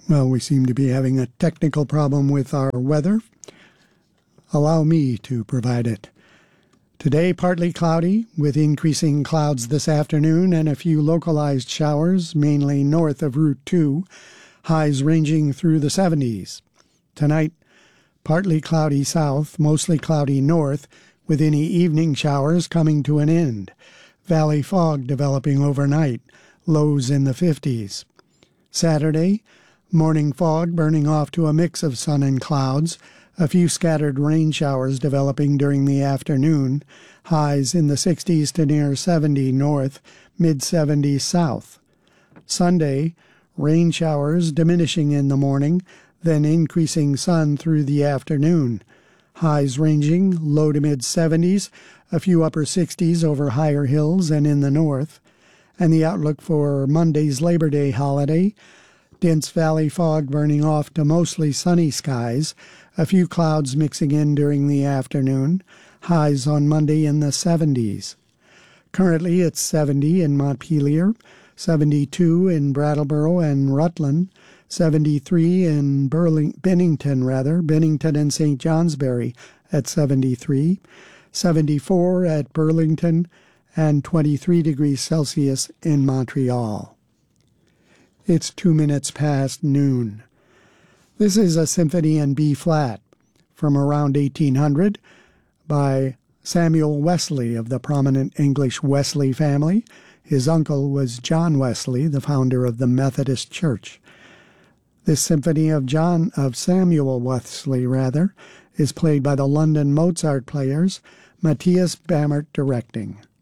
Well, we seem to be having a technical problem with our weather. Allow me to provide it. Today, partly cloudy, with increasing clouds this afternoon and a few localized showers, mainly north of Route 2, highs ranging through the 70s. Tonight, partly cloudy south, mostly cloudy north, with any evening showers coming to an end. Valley fog developing overnight, lows in the 50s. Saturday, morning fog burning off to a mix of sun and clouds, a few scattered rain showers developing during the afternoon, highs in the 60s to near 70 north, mid-70s south. Sunday, rain showers diminishing in the morning, then increasing sun through the afternoon. Highs ranging low to mid-70s, a few upper 60s over higher hills and in the north. And the outlook for Monday's Labor Day holiday, dense valley fog burning off to mostly sunny skies, a few clouds mixing in during the afternoon, highs on Monday in the 70s. Currently it's 70 in Montpelier, 72 in Brattleboro and Rutland, 73 in Bennington and St. Johnsbury at 73, 74 at Burlington, and 23 degrees Celsius in Montreal. It's 2 minutes past noon. This is a symphony in B-flat from around 1800 by Samuel Wesley of the prominent English Wesley family. His uncle was John Wesley, the founder of the Methodist Church. This symphony of Samuel Wesley, is played by the London Mozart Players, Matthias Bammert directing.